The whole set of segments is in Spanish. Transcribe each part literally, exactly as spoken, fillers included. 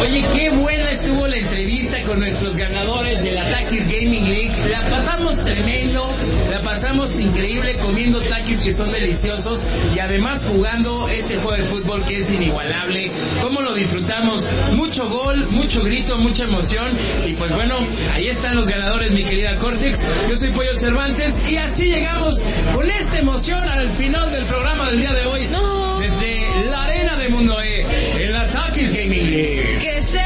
Oye, qué buena estuvo la entrevista con nuestros ganadores de la Takis Gaming League. La pasamos tremendo, la pasamos increíble comiendo takis que son deliciosos y además jugando este juego de fútbol que es inigualable. ¿Cómo lo disfrutamos? Mucho gol, mucho grito, mucha emoción y pues bueno, ahí están los ganadores, mi querida Cortex. Yo soy Pollo Cervantes y así llegamos con esta emoción al final del programa del día de hoy. No. Desde la arena de Mundo E, en la Takis Gaming League. Que se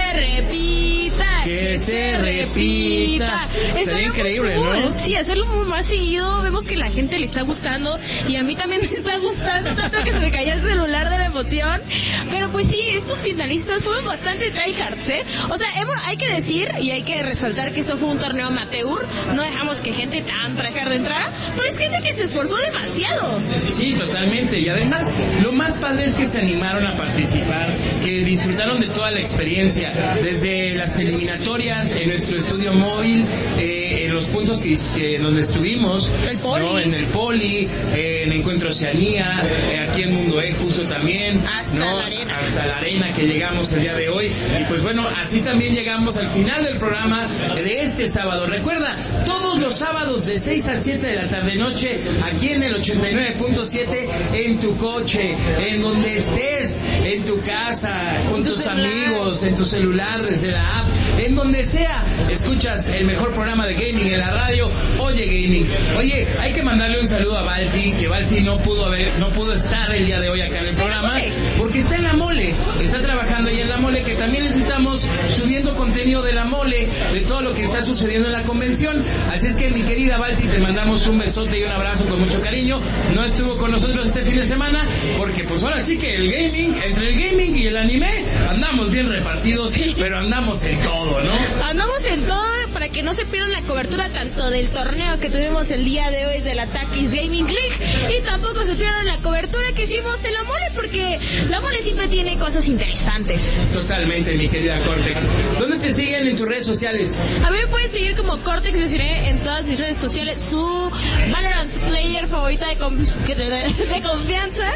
repita. Que se repita. Sería increíble, cool, ¿no? Sí, hacerlo más seguido. Vemos que la gente le está gustando y a mí también me está gustando, tanto que se me cayó el celular de la emoción. Pero pues sí, estos finalistas fueron bastante tryhards, ¿eh? O sea, hemos, hay que decir y hay que resaltar que esto fue un torneo amateur. No dejamos que gente tan tryhard entrara, pero es gente que se esforzó demasiado. Sí, totalmente. Y además, lo más padre es que se animaron a participar, que disfrutaron de toda la experiencia, desde las eliminatorias en nuestro estudio móvil, eh, en los puntos que, que donde estuvimos, el poli. ¿no? En el Poli, eh, en Encuentro Oceanía, eh, aquí en Mundo E justo también, hasta ¿no? la arena. Hasta la arena que llegamos el día de hoy. Y pues bueno, así también llegamos al final del programa de este sábado. Recuerda, todos los sábados de seis a siete de la tarde noche, aquí en el ochenta y nueve punto siete, en tu coche, en donde estés, en tu casa, con tu tus celular. amigos, en tu celular, desde la app, en donde sea, escuchas el mejor programa de gaming en la radio, Oye Gaming. Oye, hay que mandarle un saludo a Balti, que Balti no pudo haber, no pudo estar el día de hoy acá en el programa, porque está en la mole, está trabajando ahí en la mole, que también les estamos subiendo contenido de la mole, de todo lo que está sucediendo en la convención. Así es que, mi querida Balti, te mandamos un besote y un abrazo con mucho cariño. No estuvo con nosotros este fin de semana, porque pues ahora sí que el gaming, entre el gaming y el anime, andamos bien repartidos, pero andamos en todo, ¿no? Andamos en todo para que no se pierdan la cobertura tanto del torneo que tuvimos el día de hoy de la Takis Gaming League y tampoco se pierdan la cobertura que hicimos en la mole, porque la mole siempre tiene cosas interesantes. Totalmente, mi querida Cortex. ¿Dónde te siguen en tus redes sociales? A mí me pueden seguir como Cortex Desiree en todas mis redes sociales, su Valorant player favorita de, con- de, de confianza.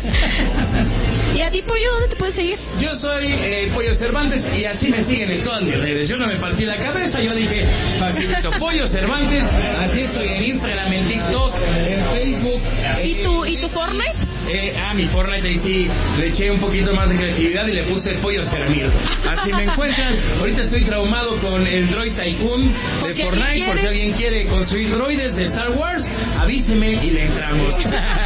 ¿Y a ti, Pollo, dónde te puedes seguir? Yo soy eh, Pollo Cervantes y así me siguen en todas mis redes. Yo no me partí la cabeza, yo dije, facilito, Pollo Cervantes. Así estoy en Instagram, en TikTok, en Facebook. ¿Y eh, tu, ¿y tu Fortnite? Eh, ah, mi Fortnite, ahí sí le eché un poquito más de creatividad y le puse Pollo Cermir. Así me encuentran. Ahorita estoy traumado con el Droid Tycoon de ¿Por si Fortnite. alguien Por si quiere? alguien quiere construir droides de Star Wars, avíseme y le entramos.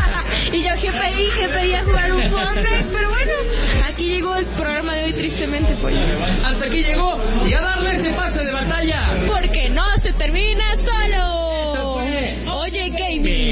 Y yo que pedí, que pedía jugar un Fortnite, pero bueno, aquí llegó el programa de hoy tristemente, Pollo. Hasta aquí llegó y a darle ese pase de batalla. Porque no se termina solo. Esto fue Oye Gaming.